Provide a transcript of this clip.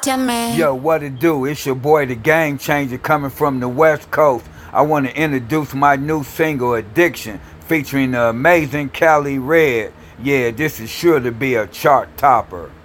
Óyeme. Yo, what it do? It's your boy, the Game Changer, coming from the West Coast. I want to introduce my new single, Addiction, featuring the amazing Cali Red. Yeah, this is sure to be a chart topper.